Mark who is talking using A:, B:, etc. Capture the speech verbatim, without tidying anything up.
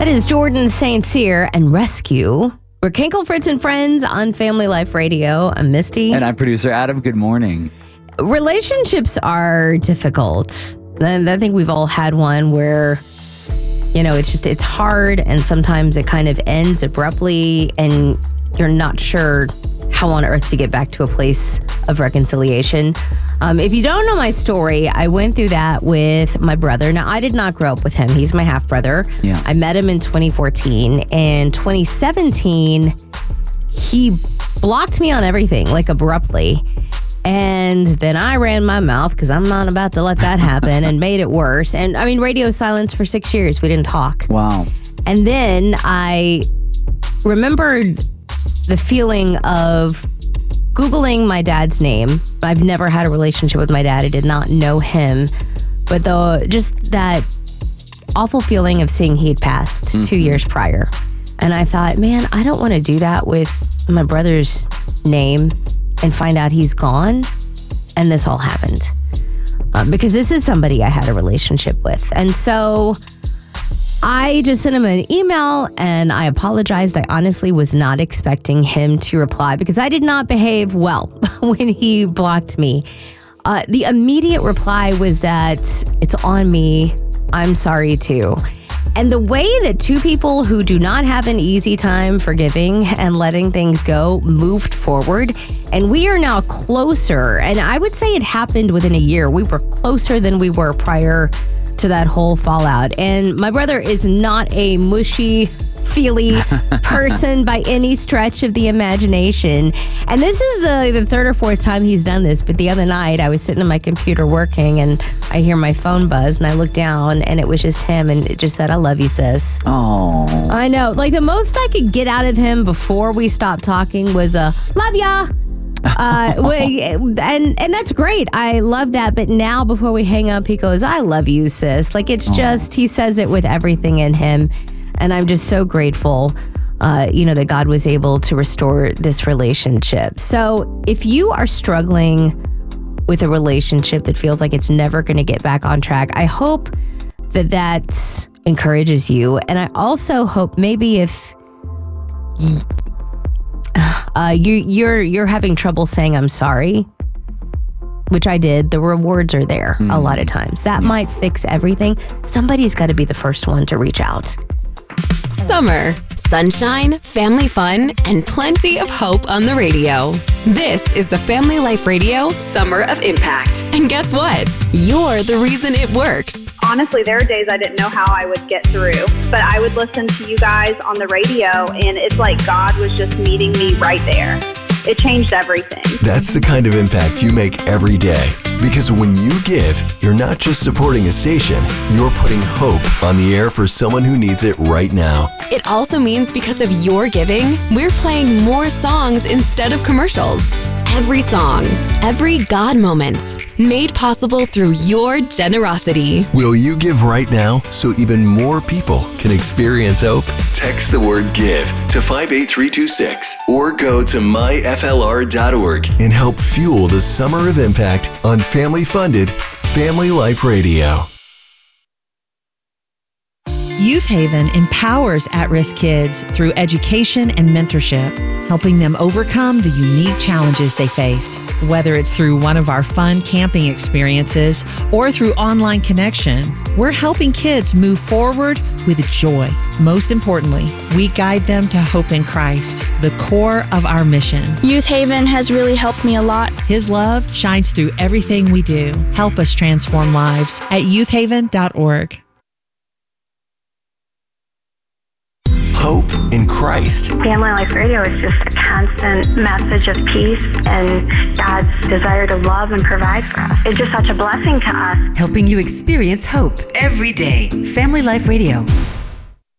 A: That is Jordan Saint Cyr and Rescue. We're Kinkle, Fritz, and Friends on Family Life Radio. I'm Misty.
B: And I'm producer Adam. Good morning.
A: Relationships are difficult. And I think we've all had one where, you know, it's just, it's hard, and sometimes it kind of ends abruptly and you're not sure how on earth to get back to a place of reconciliation. Um, if you don't know my story, I went through that with my brother. Now, I did not grow up with him. He's my half brother.
B: Yeah.
A: I met him in twenty fourteen. And twenty seventeen, he blocked me on everything, like abruptly. And then I ran my mouth because I'm not about to let that happen and made it worse. And I mean, radio silence for six years. We didn't talk.
B: Wow.
A: And then I remembered the feeling of Googling my dad's name. I've never had a relationship with my dad. I did not know him. But the just that awful feeling of seeing he had passed mm-hmm. two years prior. And I thought, man, I don't want to do that with my brother's name and find out he's gone. And this all happened. Uh, because this is somebody I had a relationship with. And so I just sent him an email and I apologized. I honestly was not expecting him to reply because I did not behave well when he blocked me. Uh, the immediate reply was that it's on me. I'm sorry too. And the way that two people who do not have an easy time forgiving and letting things go moved forward. And we are now closer. And I would say it happened within a year. We were closer than we were prior to that whole fallout. And my brother is not a mushy, feely person by any stretch of the imagination. And this is the, the third or fourth time he's done this. But the other night I was sitting at my computer working and I hear my phone buzz and I look down and it was just him and it just said, "I love you, sis."
B: Oh,
A: I know. Like the most I could get out of him before we stopped talking was a "love ya." uh, and and that's great. I love that. But now before we hang up, he goes, "I love you, sis." Like it's just, he says it with everything in him. And I'm just so grateful, uh, you know, that God was able to restore this relationship. So if you are struggling with a relationship that feels like it's never going to get back on track, I hope that that encourages you. And I also hope maybe if uh, you, you're you're having trouble saying I'm sorry, which I did, the rewards are there mm. a lot of times. That yeah. might fix everything. Somebody's got to be the first one to reach out.
C: Summer, sunshine, family fun, and plenty of hope on the radio. This is the Family Life Radio Summer of Impact. And guess what? You're the reason it works.
D: Honestly, there are days I didn't know how I would get through, but I would listen to you guys on the radio, and it's like God was just meeting me right there. It changed everything.
E: That's the kind of impact you make every day. Because when you give, you're not just supporting a station, you're putting hope on the air for someone who needs it right now.
C: It also means because of your giving, we're playing more songs instead of commercials. Every song, every God moment, made possible through your generosity.
E: Will you give right now so even more people can experience hope? Text the word GIVE to five eight three two six or go to my f l r dot org and help fuel the summer of impact on family-funded Family Life Radio.
F: Youth Haven empowers at-risk kids through education and mentorship, helping them overcome the unique challenges they face. Whether it's through one of our fun camping experiences or through online connection, we're helping kids move forward with joy. Most importantly, we guide them to hope in Christ, the core of our mission.
G: Youth Haven has really helped me a lot.
F: His love shines through everything we do. Help us transform lives at youth haven dot org.
E: Hope in Christ.
H: Family Life Radio is just a constant message of peace and God's desire to love and provide for us. It's just such a blessing to us.
I: Helping you experience hope every day. Family Life Radio.